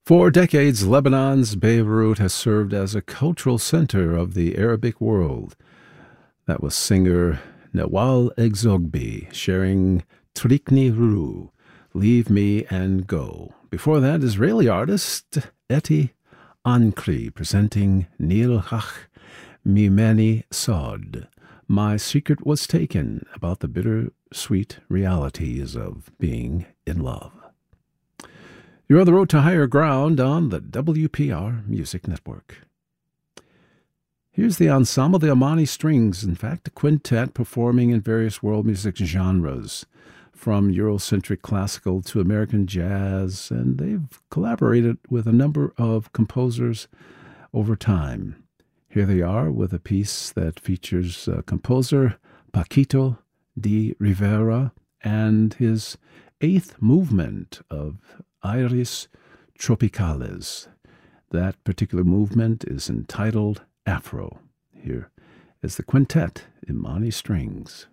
For decades, Lebanon's Beirut has served as a cultural center of the Arabic world. That was singer Nawal Egzogbi sharing Trikni Ru, Leave Me and Go. Before that, Israeli artist Eti Ankri presenting Nilchach Mimeni Sod. My Secret Was Taken, about the bittersweet realities of being in love. You're on the road to higher ground on the WPR Music Network. Here's the ensemble, the Amani Strings, in fact, a quintet performing in various world music genres, from Eurocentric classical to American jazz, and they've collaborated with a number of composers over time. Here they are with a piece that features composer Paquito de Rivera and his eighth movement of Iris Tropicales. That particular movement is entitled Afro. Here is the quintet, Imani Strings.